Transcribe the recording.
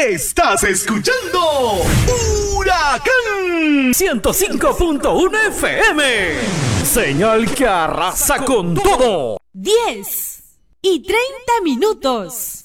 Estás escuchando Huracán 105.1 FM. Señal que arrasa con todo. 10:30.